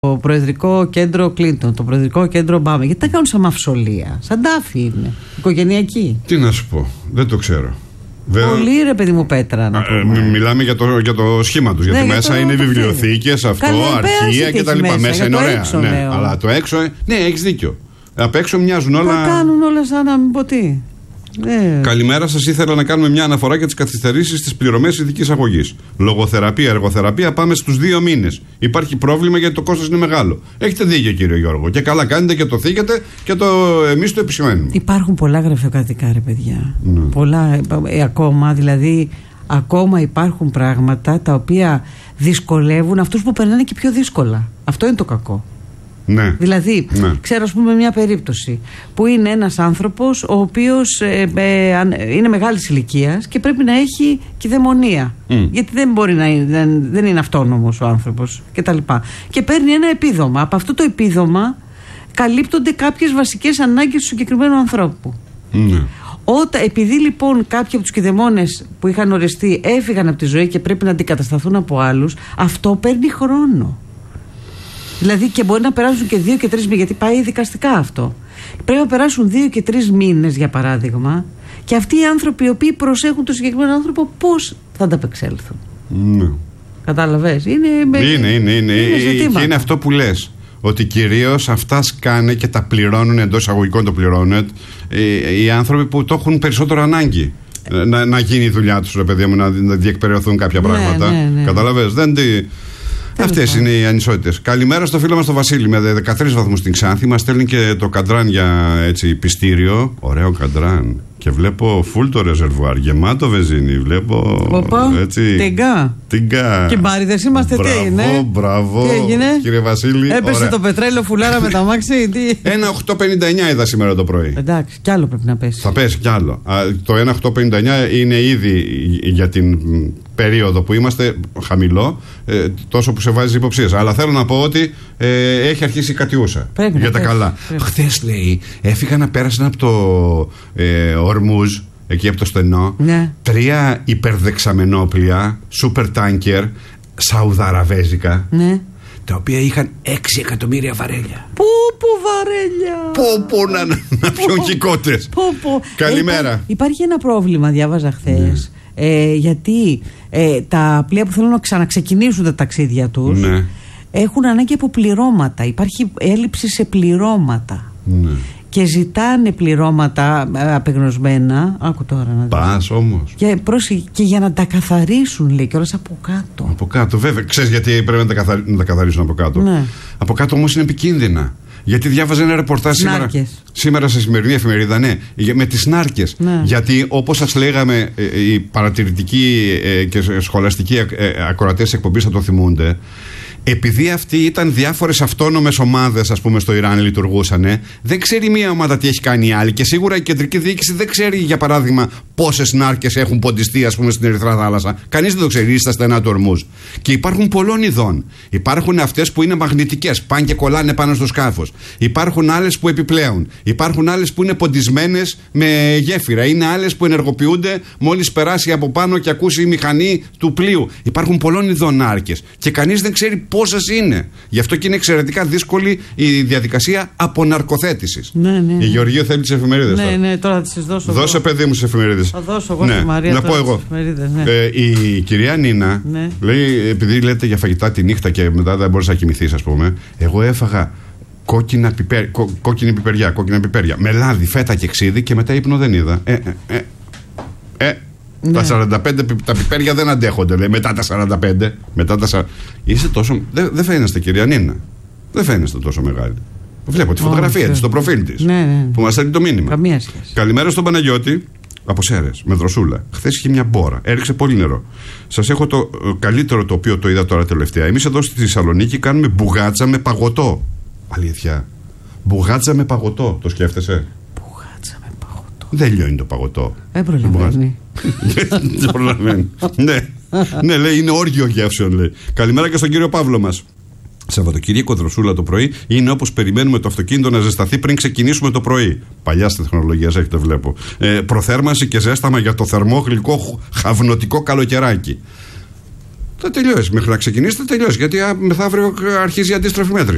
Το προεδρικό κέντρο Κλίντον, το προεδρικό κέντρο Ομπάμα, γιατί τα κάνουν σαν μαυσολία, σαν τάφη είναι, οικογενειακή. Τι να σου πω, δεν το ξέρω. Πολύ ρε παιδί μου Πέτρα να πούμε. Μιλάμε για το σχήμα τους, γιατί μέσα είναι βιβλιοθήκες, αυτό, αρχεία κτλ. Μέσα είναι ωραία. Έξω, ναι, αλλά το έξω, ναι, έχεις δίκιο. Απ' έξω μοιάζουν όλα. Τα κάνουν όλα σαν να μην πω τι. Καλημέρα σας. Ήθελα να κάνουμε μια αναφορά για τις καθυστερήσεις στις πληρωμές ειδικής αγωγής. Λογοθεραπεία, εργοθεραπεία, πάμε στους 2 μήνες. Υπάρχει πρόβλημα γιατί το κόστος είναι μεγάλο. Έχετε δίκιο, κύριε Γιώργο. Και καλά κάνετε και το θίγετε και εμείς το επισημαίνουμε. Υπάρχουν πολλά γραφειοκρατικά, ρε παιδιά. Πολλά, ακόμα, δηλαδή, ακόμα υπάρχουν πράγματα τα οποία δυσκολεύουν αυτούς που περνάνε και πιο δύσκολα. Αυτό είναι το κακό. Ναι. Δηλαδή, ξέρω, ας πούμε, μια περίπτωση που είναι ένας άνθρωπος ο οποίος είναι μεγάλης ηλικίας και πρέπει να έχει κυδαιμονία. Γιατί δεν μπορεί να είναι, δεν είναι αυτόνομος ο άνθρωπος κτλ. Και παίρνει ένα επίδομα. Από αυτό το επίδομα καλύπτονται κάποιες βασικές ανάγκες του συγκεκριμένου ανθρώπου. Επειδή λοιπόν κάποιοι από τους κηδεμόνες που είχαν οριστεί έφυγαν από τη ζωή και πρέπει να αντικατασταθούν από άλλους, αυτό παίρνει χρόνο. Δηλαδή και μπορεί να περάσουν και 2 και 3 μήνες, γιατί πάει δικαστικά αυτό. Πρέπει να περάσουν 2 και 3 μήνες, για παράδειγμα, και αυτοί οι άνθρωποι οι οποίοι προσέχουν τον συγκεκριμένο άνθρωπο, πώς θα ανταπεξέλθουν. Κατάλαβες. Είναι αυτό που λες. Ότι κυρίως αυτά σκάνε και τα πληρώνουν, εντός εισαγωγικών το πληρώνουν, οι άνθρωποι που το έχουν περισσότερο ανάγκη. Να γίνει η δουλειά τους, ρε παιδιά μου, να διεκπαιρεωθούν κάποια πράγματα. Κατάλαβες. Αυτές είναι οι ανισότητες. Καλημέρα στο φίλο μας τον Βασίλη με 13 βαθμούς στην Ξάνθη. Μας στέλνει και το καντράν για έτσι πιστήριο. Ωραίο καντράν. Και βλέπω φουλ το ρεζερβουάρ, γεμάτο βενζίνη. Βλέπω. Έτσι. Τιγκά. Και μπάριδες είμαστε, τι έγινε. Μπράβο. Τι έγινε, κύριε Βασίλη. Έπεσε ωραία. Το πετρέλαιο φουλάρα με τα μάξι. 1,859 είδα σήμερα το πρωί. Εντάξει, κι άλλο πρέπει να πέσει. Θα πέσει κι άλλο. Το 1,859 είναι ήδη για την περίοδο που είμαστε χαμηλό, τόσο που σε βάζει υποψίες. Αλλά θέλω να πω ότι έχει αρχίσει η κατιούσα. Πρέπει για τα καλά. Χθες, λέει, έφυγα να πέρασαν από το Ορμούζ, εκεί από το στενό, 3 υπερδεξαμενόπλια, super tanker, σαουδαραβέζικα, τα οποία είχαν 6 εκατομμύρια βαρέλια. Πού βαρέλια! Να πιούν κυκότες. Καλημέρα. Υπάρχει ένα πρόβλημα, διάβαζα χθες. Γιατί τα πλοία που θέλουν να ξαναξεκινήσουν τα ταξίδια τους έχουν ανάγκη από πληρώματα. Υπάρχει έλλειψη σε πληρώματα. Και ζητάνε πληρώματα απεγνωσμένα. Άκου τώρα να δεις. Πας όμως. Και για να τα καθαρίσουν, λέει, κιόλας από κάτω. Από κάτω, βέβαια. Ξέρεις γιατί πρέπει να τα καθαρίσουν από κάτω. Από κάτω όμως είναι επικίνδυνα. Γιατί διάβαζα ένα ρεπορτάζ σήμερα σε σημερινή εφημερίδα, με τις νάρκες. Γιατί όπως σας λέγαμε, οι παρατηρητικοί και σχολαστικοί ακροατές της εκπομπής θα το θυμούνται. Επειδή αυτοί ήταν διάφορες αυτόνομες ομάδες, ας πούμε, στο Ιράν λειτουργούσαν, δεν ξέρει μία ομάδα τι έχει κάνει η άλλη. Και σίγουρα η κεντρική διοίκηση δεν ξέρει, για παράδειγμα, πόσες νάρκες έχουν ποντιστεί, ας πούμε, στην Ερυθρά Θάλασσα. Κανείς δεν το ξέρει, στα στενά του Ορμούζ. Και υπάρχουν πολλών ειδών. Υπάρχουν αυτές που είναι μαγνητικές, πάνε και κολλάνε πάνω στο σκάφος. Υπάρχουν άλλες που επιπλέουν. Υπάρχουν άλλες που είναι ποντισμένες με γέφυρα. Είναι άλλες που ενεργοποιούνται μόλις περάσει από πάνω και ακούσει η μηχανή του πλοίου. Υπάρχουν πολλών ειδών νάρκες. Και κανείς δεν ξέρει πόσες είναι. Γι' αυτό και είναι εξαιρετικά δύσκολη η διαδικασία αποναρκοθέτησης. Η Γεωργία θέλει τις εφημερίδες. Ναι, τώρα θα τις δώσω. Δώσε, παιδί μου, τις εφημερίδες. Θα δώσω εγώ στη Μαρία. Να πω εγώ. Η κυρία Νίνα λέει, επειδή λέτε για φαγητά τη νύχτα και μετά δεν μπορείς να κοιμηθείς, ας πούμε, εγώ έφαγα κόκκινη πιπεριά, με λάδι, φέτα και ξύδι και μετά ύπνο δεν είδα. Τα 45 τα πιπέρια δεν αντέχονται, λέει, μετά τα 45. Είστε τόσο. Δεν φαίνεστε, κυρία Νίνα. Δεν φαίνεστε τόσο μεγάλη. Βλέπω τη φωτογραφία της, το προφίλ της. Που μας στέλνει το μήνυμα. Καμία σχέση. Καλημέρα στον Παναγιώτη. Από Σέρρες, με δροσούλα. Χθες είχε μια μπόρα. Έριξε πολύ νερό. Σας έχω το καλύτερο, το οποίο το είδα τώρα τελευταία. Εμείς εδώ στη Θεσσαλονίκη κάνουμε μπουγάτσα με παγωτό. Αλήθεια. Μπουγάτσα με παγωτό. Το σκέφτεσαι? Μπουγάτσα με παγωτό. Δεν λιώνει το παγωτό. Δεν προλαβαίνει. Δεν προλαβαίνει. Ναι, λέει, είναι όργιο γεύσεων, λέει. Καλημέρα και στον κύριο Παύλο μας. Σαββατοκύριακο δροσούλα το πρωί είναι όπως περιμένουμε το αυτοκίνητο να ζεσταθεί πριν ξεκινήσουμε το πρωί. Παλιά τεχνολογία έχετε, βλέπω. Προθέρμανση και ζέσταμα για το θερμό γλυκό χαυνωτικό καλοκαιράκι. Θα τελειώσει. Μέχρι να ξεκινήσετε, τελειώσει. Γιατί μεθαύριο αρχίζει η αντίστροφη μέτρηση.